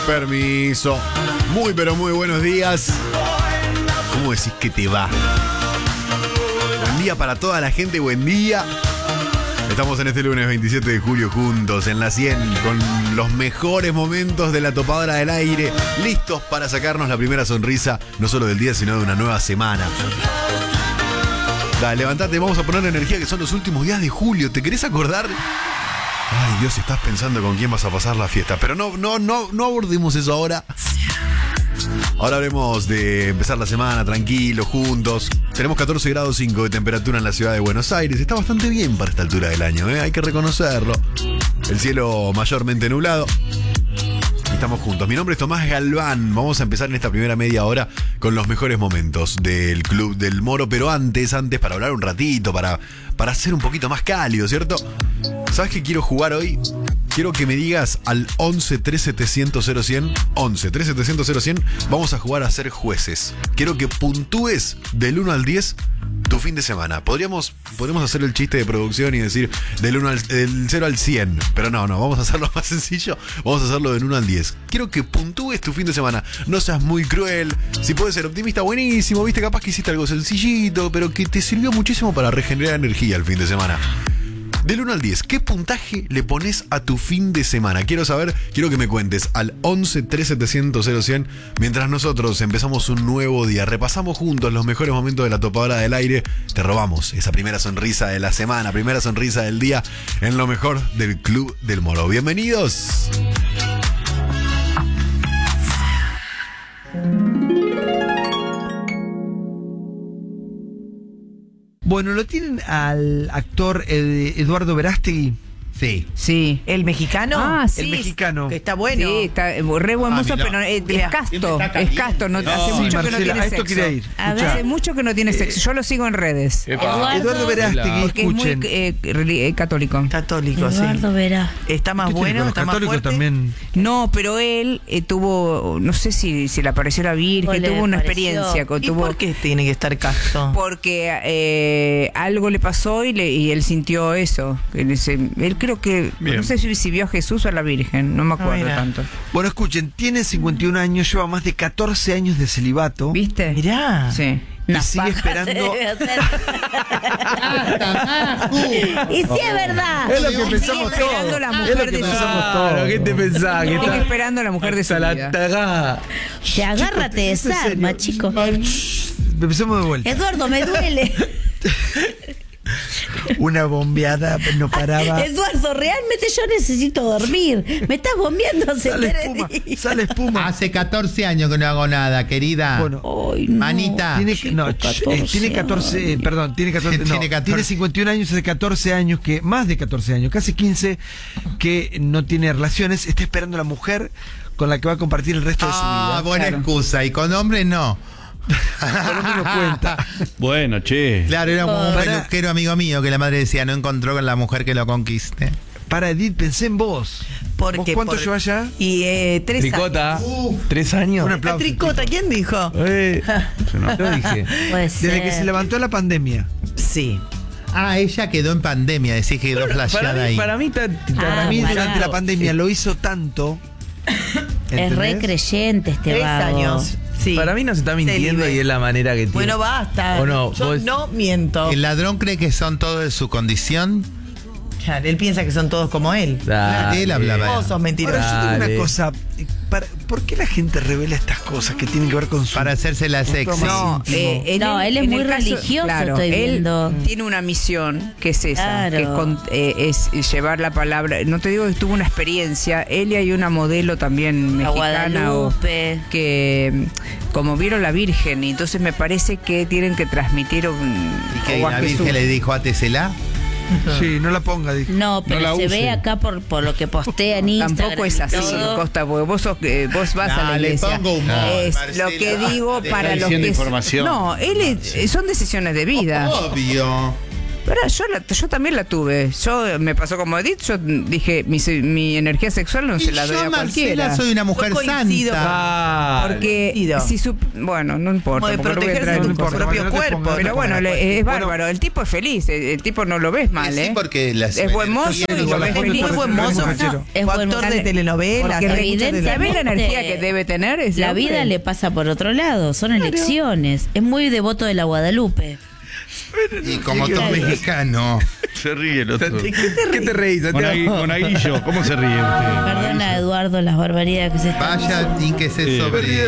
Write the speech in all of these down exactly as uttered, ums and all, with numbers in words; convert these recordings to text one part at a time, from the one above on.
Permiso. Muy pero muy buenos días. ¿Cómo decís que te va? Buen día para toda la gente, buen día. Estamos en este lunes veintisiete de julio juntos en la cien con los mejores momentos de la topadora del aire, listos para sacarnos la primera sonrisa, no solo del día, sino de una nueva semana. Dale, levantate, vamos a poner energía, que son los últimos días de julio. ¿Te querés acordar? Ay, Dios, estás pensando con quién vas a pasar la fiesta. Pero no, no, no, no abordemos eso ahora. Ahora hablemos de empezar la semana tranquilo, juntos. Tenemos catorce grados cinco de temperatura en la ciudad de Buenos Aires. Está bastante bien para esta altura del año, ¿eh? Hay que reconocerlo. El cielo mayormente nublado. Y estamos juntos. Mi nombre es Tomás Galván. Vamos a empezar en esta primera media hora con los mejores momentos del Club del Moro. Pero antes, antes, para hablar un ratito, para, para ser un poquito más cálido, ¿cierto? ¿Sabes qué quiero jugar hoy? Quiero que me digas al once tres setecientos cero cien, once tres setecientos cero cien, vamos a jugar a ser jueces. Quiero que puntúes del uno al diez tu fin de semana. Podríamos, podríamos hacer el chiste de producción y decir del, uno al, del cero al cien, pero no, no, vamos a hacerlo más sencillo, vamos a hacerlo del uno al diez. Quiero que puntúes tu fin de semana, no seas muy cruel, si puedes ser optimista, buenísimo, viste, capaz que hiciste algo sencillito, pero que te sirvió muchísimo para regenerar energía el fin de semana. Del uno al diez, ¿qué puntaje le pones a tu fin de semana? Quiero saber, quiero que me cuentes al once tres setecientos cero cien mientras nosotros empezamos un nuevo día. Repasamos juntos los mejores momentos de la topadora del aire. Te robamos esa primera sonrisa de la semana, primera sonrisa del día en lo mejor del Club del Moro. Bienvenidos. Bueno, ¿lo tienen al actor Ed- Eduardo Verástegui? Sí. Sí. ¿El mexicano? Ah, sí. El mexicano. Que está bueno. Sí, está re buen mozo, Ah, mirá. pero es, es Mirá. casto. Siempre está Es casto, no, caliente. hace No. mucho Sí, que no Marcela, tiene a esto sexo. quería ir. A Escuchá. hace mucho que no tiene sexo. Yo lo sigo en redes. Epa. Eduardo Verástegui, Porque escuchen. es muy eh, reli- eh, católico. Católico, Eduardo sí. Verá. Está más ¿Qué tiene bueno, con los está más católicos fuerte. también? No, pero él eh, tuvo, no sé si, si le apareció la Virgen, ¿O le tuvo una pareció? experiencia. con- ¿Y tuvo, por qué tiene que estar casto? Porque eh, algo le pasó y, le, y él sintió eso. Él, se- él creo que, Bien. no sé si, si vio a Jesús o a la Virgen, no me acuerdo mira. tanto. Bueno, escuchen, tiene cincuenta y un años, lleva más de catorce años de celibato. ¿Viste? Mirá. Sí. Y Unas sigue pajas esperando. se debe hacer. Y sí es verdad. Es lo que Sigue pensamos esperando todos. la Es mujer lo que de su pensamos vida. todos. ¿Qué te pensás? ¿Qué Sigue tal? esperando a la mujer de su Hasta vida. la tagada. Te agárrate, Esto es desarma, serio. chico. Empecemos de vuelta. Eduardo, me duele. Una bombeada, no paraba. Eduardo, realmente yo necesito dormir. Me estás bombeando hace Sale tres espuma, días. sale espuma. Hace catorce años que no hago nada, querida. Bueno, Ay, no. Manita. Tiene, chico, no, catorce eh, tiene catorce, eh, perdón, tiene catorce, no, Tiene catorce. tiene cincuenta y un años, hace catorce años que, más de catorce años, casi quince, que no tiene relaciones, está esperando a la mujer con la que va a compartir el resto de su Ah, vida. buena Claro. excusa. Y con hombres no. Pero no nos cuenta. Bueno, che. Claro, era un Para- peluquero amigo mío que la madre decía no encontró con la mujer que lo conquiste. Para Edith, pensé en vos. ¿Por ¿Vos qué? cuánto Por- llevas ya? Y eh, tres Tricota. años. ¿Tres años? Un La aplauso. tricota, ¿quién dijo? Eh, yo no. Lo dije. Puede Desde que ser. se levantó la pandemia. Sí. Ah, ella quedó en pandemia, decís que quedó Para flasheada mí, ahí. para mí está. Para Ah, mí, pará. durante la pandemia lo hizo tanto. Es re ¿entendés? creyente este Tres vago. años. Sí. Para mí no se está mintiendo Célibe. y es la manera que tiene. Bueno, basta. ¿O no? Yo Vos- no miento. ¿El ladrón cree que son todos de su condición? Claro, él piensa que son todos como él. Dale. Él hablaba. Vos sos mentiroso. Ahora, yo tengo Dale. una cosa. eh, para- ¿Por qué la gente revela estas cosas que tienen que ver con su... Para hacerse la sexy. No, eh, en No, el- él es en muy el caso- religioso, claro, estoy él viendo. tiene una misión que es esa, Claro. que con- eh, es llevar la palabra. No te digo que tuvo una experiencia. Él y hay una modelo también La mexicana o, Guadalupe. que mm, como vieron la Virgen y entonces me parece que tienen que transmitir um, Y que o a la Jesús. Virgen le dijo, átesela. Sí, no la ponga, dijo. No, pero la se use. ve acá por, por lo que postea en Instagram. Tampoco es y así, todo. Costa, porque vos, sos, eh, vos vas a la No, le iglesia. pongo humor, Es Marcela. lo que digo Te para está los diciendo que... información. No, él es- son decisiones de vida. Obvio. Pero yo, la, yo también la tuve. Yo me pasó como Edith, yo dije, mi, se- mi energía sexual no Y se la doy yo, a cualquiera. Marcela, soy una mujer Yo coincido santa. Ah, Porque Coincido. si su, bueno, no importa. Como de porque no voy a protegerse entrar en tu un importa, propio no te cuerpo. pongas- Pero no te bueno, pongas le- es bueno. bárbaro. El tipo es feliz. El, el tipo no lo ves mal, Sí, ¿eh? porque las- es buen mozo energía y lo igual ves la gente feliz. Muy buen mozo. Fachero. Es Fue buen actor de mozo. telenovelas. Porque hace mucho de- evidentemente- ¿Sabés la energía que debe tener ese La hombre? vida le pasa por otro lado, son elecciones. Es muy devoto de la Guadalupe. Y como todo mexicano. se ríe el otro. ¿Qué te reís? Con, agui- con aguillo, ¿cómo se ríe usted? Perdona, Eduardo, las barbaridades que se están Vaya, ínquese Eh, sobre.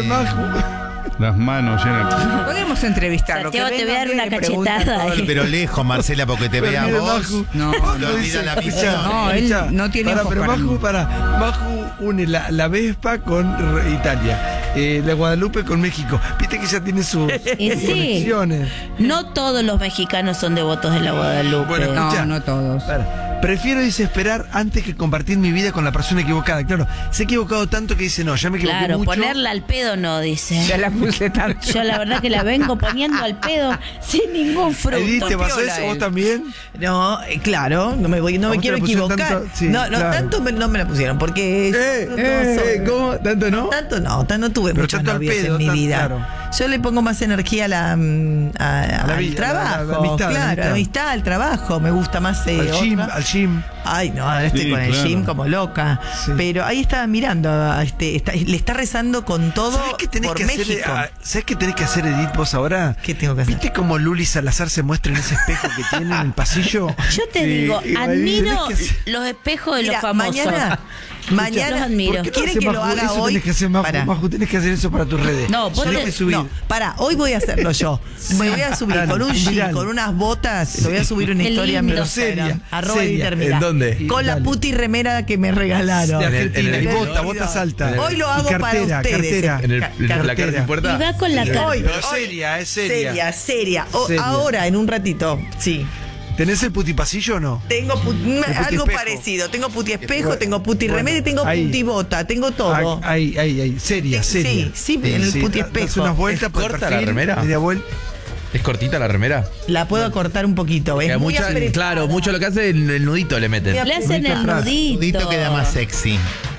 Las manos llenas. Podemos entrevistarlo. Santiago, que te voy a venga dar un una día y pregunte cachetada. todo lo- Pero lejos, Marcela, porque te vea Mire, vos. Maju. No, Lo olvida la visión. No, él Escucha, no tiene para, ojos pero para Maju, mí. para, Maju une la, la Vespa con R- Italia, eh, la Guadalupe con México. Viste que ya tiene sus Y sí. conexiones. No todos los mexicanos son devotos de la Guadalupe. Bueno, No, escucha. no todos. Para, prefiero dice esperar antes que compartir mi vida con la persona equivocada. Claro, se ha equivocado tanto que dice, no, ya me equivoqué Claro, mucho. ponerla al pedo no, dice. Ya la puse tanto. Yo la verdad que la vengo poniendo al pedo sin ningún fruto. Edith, ¿te pasó Piola eso vos él. también? No, eh, claro, no me voy, no ¿A me vos te quiero la pusieron equivocar. tanto? Sí, no, no, claro. tanto me- no me la pusieron, porque Eh, yo- eh, no soy- eh, ¿cómo? ¿Tanto no? Tanto no, tan- no tuve Pero muchas tanto al novias pedo, en mi tan- vida. claro. Yo le pongo más energía a la, mm, a- A la al vida, trabajo, la- la- la amistad, la claro, amistad. la amistad, al trabajo, me gusta más eh, Al gym, otra. al gym. Ay, no, ahora estoy Sí, con el claro. gym como loca. Sí. Pero ahí estaba mirando, a este, está- le está rezando con todo ¿Sabés qué tenés por que hacer? México. ah, ¿Sabés qué tenés que hacer, Edith, vos ahora? ¿Qué tengo que hacer? ¿Viste cómo Luli Salazar se muestra en ese espejo que tiene en el pasillo? Yo te Sí, digo, y- admiro tenés que hacer- los espejos de Mira, los famosos. mañana, Los mañana, admiro. ¿Por qué no ¿quieren haces, que lo Maju? haga eso hoy? Tenés que hacer, Maju, Pará. Maju, tenés que hacer eso para tus redes. No, vos Tenés te- que subir. No, para, hoy voy a hacerlo yo. Me voy a subir Dale, con un un jean, viral. con unas botas. Lo voy a subir una Qué historia a mi lindo. Instagram. Seria, Arroba seria. Intermira. ¿En dónde? Y Con la dale. puti remera que me regalaron. De En el- Argentina, en el- y bota, en el- botas altas. Hoy lo hago Y cartera, para ustedes. Cartera. En el, Ca- en la cartera. cara sin puerta. Y va con la cara. Hoy, Pero hoy. seria, es seria. Seria, seria. O- Seria. Ahora, en un ratito, sí. ¿Tenés el putipasillo o no? Tengo pu- algo espejo. parecido. Tengo puti espejo, tengo puti Bueno, remera y tengo ahí. puti bota. Tengo todo. Ahí, ahí, ahí. Seria, Sí, seria. sí, en el puti das espejo. unas vueltas ¿Es por el corta la perfil, remera? media vuelta. ¿Es cortita la remera? La puedo cortar un poquito. Es Que muy mucha- apretada. claro, mucho lo que hace el, el nudito le meten. Muy Le hacen el atrás. nudito. Nudito queda más sexy.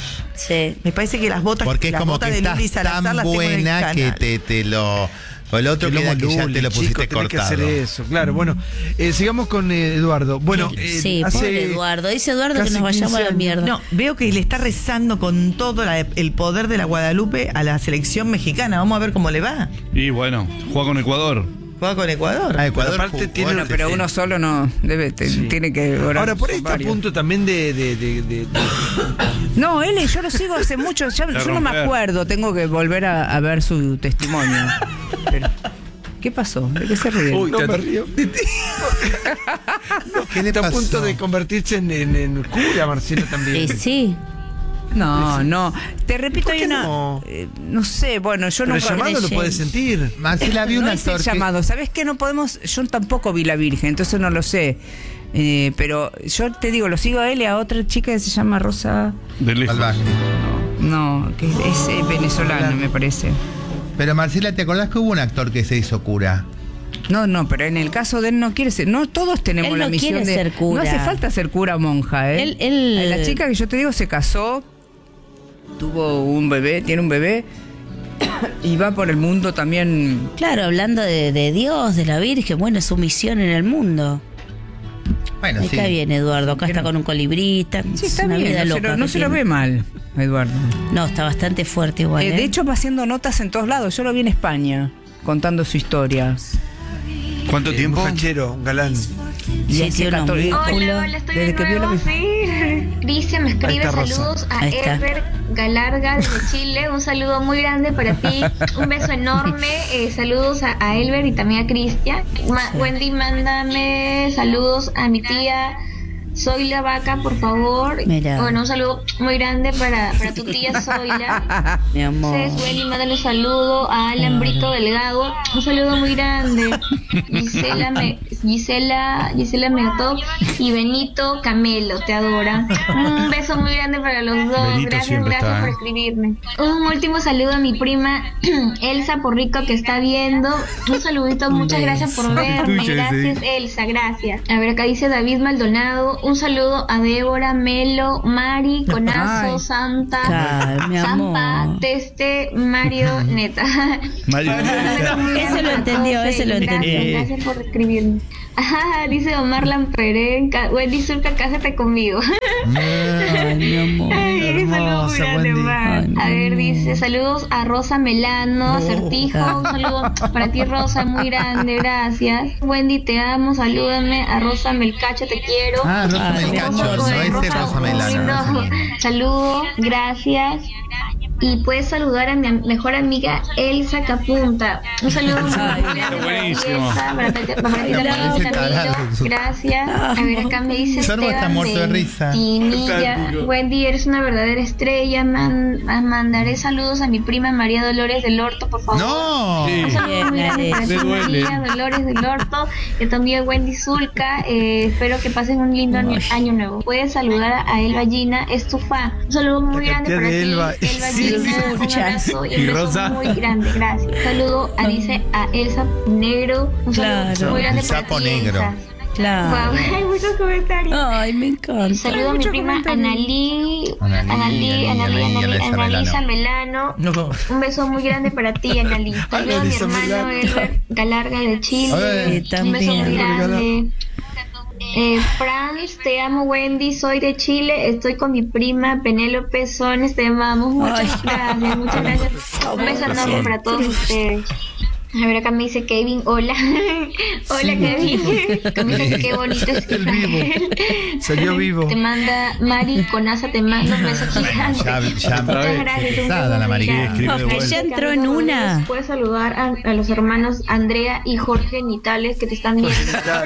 Sí. Me parece que las botas, Porque es las como botas que de Luli estás Salazar tan las tengo en el buena que canal. te, te lo. O el otro El queda lomo que ya Luli, te lo pusiste chico, tenés que cortado. hacer eso, claro. Bueno, eh, sigamos con eh, Eduardo. Bueno, eh, Sí, hace pobre Eduardo. Dice Eduardo que casi nos vayamos a la quince mierda. No, veo que le está rezando con todo la- el poder de la Guadalupe a la selección mexicana. Vamos a ver cómo le va. Y bueno, juega con Ecuador. Juega con Ecuador. Ah, Ecuador Pero aparte jugó, tiene- bueno, Pero sí. uno solo no debe, te- Sí. tiene que orar. Ahora, por ahí Son está a varios. punto también de. de, de, de- de- No, él, yo lo sigo hace mucho. ya- De yo no me romper. acuerdo. Tengo que volver a, a ver su testimonio. Pero, ¿qué pasó? ¿De qué se ríe? Uy, no me río. ¿Qué le Está a pasó? punto de convertirse en, en, en cura, Marcelo, también. Y sí. No, no. Te repito, ¿Por hay qué una. no? eh, no sé, bueno, yo Pero no el llamado lo creyendo. puedes sentir. Marcela, vi un no es el actor que- llamado. ¿Sabes qué? No podemos. Yo tampoco vi la Virgen, entonces no lo sé. Eh, pero yo te digo, lo sigo a él y a otra chica que se llama Rosa. De lejos. Salvaje. No, que es eh, venezolana, me parece. Pero Marcela, ¿te acordás que hubo un actor que se hizo cura? No, no, pero en el caso de él no quiere ser. No todos tenemos Él la no misión quiere de. ser cura. No hace falta ser cura o monja, ¿eh? Él- él- La chica que yo te digo se casó, tuvo un bebé, tiene un bebé y va por el mundo también. Claro, hablando de, de Dios, de la Virgen, bueno, es su misión en el mundo. Bueno, Ahí sí. está bien, Eduardo. Acá Pero- está con un colibrita. Sí, es está una bien, vida no, se loca lo, no que se lo tiene. ve mal, Eduardo. No, está bastante fuerte igual. Eh, ¿eh? de hecho, va haciendo notas en todos lados. Yo lo vi en España, contando su historia. ¿Cuánto Eh, tiempo? Un fachero, un galán. Sí, hace tiene unos católico. músculos. Hola, hola, estoy Desde de que vio la nuevo, sí. Cristian me escribe Ahí está Rosa. saludos a Ahí está. Ever Galarga desde Chile. Un saludo muy grande para ti. Un beso enorme. Eh, saludos a, a Elber y también a Cristian. Ma- Wendy, mándame saludos a mi tía Zoila Vaca, por favor. Mira. Bueno, un saludo muy grande para, para tu tía Zoila. Mi amor. Entonces, Wendy, mándale un saludo a Alan Brito Delgado. Un saludo muy grande. Gisela, me, Gisela, Gisela Meotop y Benito Camelo, te adoran. Un beso muy grande para los dos. Benito Gracias, siempre gracias está, por ¿eh? escribirme. Un último saludo a mi prima Elsa Porrico, que está viendo. Un saludito, muchas gracias por verme. Tuyo, Gracias, sí. Elsa, gracias. A ver, acá dice David Maldonado. Un saludo a Débora, Melo, Mari, Conazo, Ay. Santa, Ay, mi Zampa, amor. Teste, Mario, Neta. Mario. Ese lo entendió, ese lo entendió. Gracias, gracias por escribirme. Ajá, dice Omar Lamperén. Ca- Wendy Zulka, cásate conmigo. Ay, mi amor. Ay, saludos muy Hermosa, grande, Wendy. Omar. Ay, mi A ver, amor. dice, saludos a Rosa Melano, Acertijo. Un saludo para ti, Rosa, muy grande, gracias. Wendy, te amo, salúdame. A Rosa Melcacho, te quiero. Ah, Rosa Ay, Melcacho, Un poco no de ese Rosa Rosa Melano. Julio. Saludo, gracias. Y puedes saludar a mi am- mejor amiga Elsa Capunta. Un saludo muy Ay, grande para ti, buenísimo. Elsa, para ti para ti también, Ese Camilo. tarado. Gracias. A ver, acá me dice Sorbo está Esteban muerto de risa. Ventinilla. Wendy, eres una verdadera estrella. Man- man- mandaré saludos a mi prima María Dolores del Orto, por favor. No. Sí. Un saludo muy grande para Me ti, duele. María Dolores del Orto, y también Wendy Zulka. Eh, espero que pasen un lindo año, año nuevo. Puedes saludar a Elba Gina, es tu fan. Un saludo muy La grande cantidad para de ti, Elba. Elba Sí, Gina. sí, Un abrazo y un Y beso Rosa. muy grande, gracias. Saludo a, dice, a Elsa Negro. Un saludo Claro. muy grande El para sapo ti, negro. Elsa. Claro. Wow, hay muchos comentarios. Ay, me encanta. Saludo a mi prima Analí, Analí, Analí, Analí, Analí, Analí, Analí, Analí Analisa Melano. No. Un beso muy grande para ti, Analí. Saludo a mi Analisa hermano Melano. Elber Galarga de Chile. Ay, Un beso muy también. grande. Eh, Franz, te amo, Wendy, soy de Chile, estoy con mi prima Penélope Sones, te amamos, muchas Ay. gracias, muchas gracias. Un beso enorme para todos ustedes. A ver, acá me dice Kevin, hola. Hola, Kevin. Acá me dice, qué bonito es que El vivo. Salió vivo. Te manda Mari Conaza, te manda un beso gigante. Ya, ya, Muchas gracias. un pesada beso la muy Mari. grande. Escribe de vuelta. Ya entró en una. Puedes saludar a, a los hermanos Andrea y Jorge Nitales que te están viendo.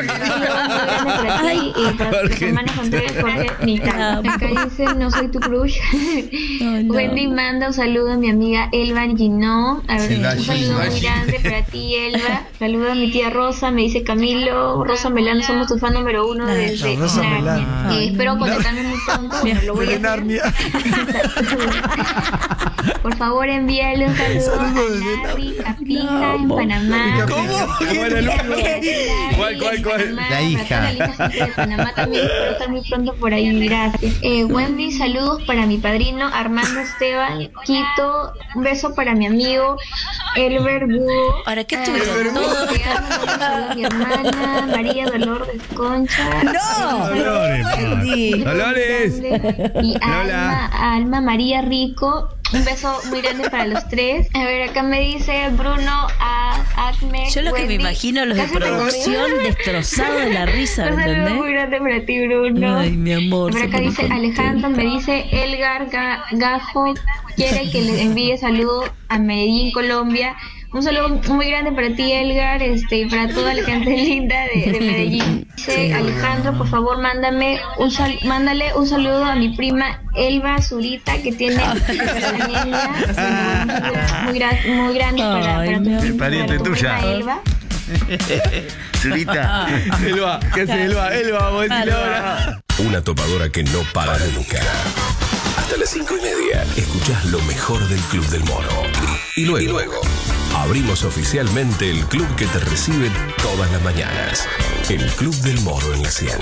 Para ti y para tus hermanos Andrea y Jorge Nitales. Acá dice, no soy tu crush. Ay, no. Wendy manda un saludo a mi amiga Elba Gino. A ver, Silva un saludo Gino. muy grande para ti, Elba. Saludo a mi tía Rosa, me dice Camilo. Rosa Melano, somos tu fan número uno desde No, Rosa Narnia. Melano. Eh, espero contactarme muy pronto. Bueno, lo voy a De hacer. Narnia. Por favor, envíale un saludo Saludo desde a Larry Capija No, en Panamá. ¿Cómo? ¿Cómo era el nombre? ¿Cuál, cuál, cuál? La hija. Para toda la linda gente de Panamá también, espero estar muy pronto por ahí, gracias. Eh, Wendy, saludos para mi padrino Armando Esteban Quito. Un beso para mi amigo Elber Budo. Ahora, ¿qué Eh, estuvieron todos? te amo, un saludo a mi hermana María Dolores Concha. ¡No! Dolores, Wendy. Dolores. Y Hola. Alma, Alma María Rico. Un beso muy grande para los tres. A ver, acá me dice Bruno a Acme. Yo lo que me Wendy, imagino los de cásate conmigo. producción destrozados de la risa, Un saludo ¿entendés? muy grande para ti, Bruno. Ay, mi amor. A ver, se acá pone dice contenta. Alejandro, me dice Elgar Ga- Gajo. Quiere que le envíe saludo a Medellín, Colombia. Un saludo muy grande para ti, Elgar, este, y para toda la gente linda de, de Medellín. Dice Alejandro, por favor, mándame un sal, mándale un saludo a mi prima Elba Zurita, que tiene anemia. Un saludo muy, gra- muy grande para, Ay, para mi tu, amor. Pariente para tu tuya. prima Elba. Zurita. Elba, ¿qué hace Elba? Elba, vamos a decirle ahora. Una topadora que no para nunca. Hasta las cinco y media escuchás lo mejor del Club del Moro. Y luego, y luego abrimos oficialmente el club que te recibe todas las mañanas. El Club del Moro en la cien.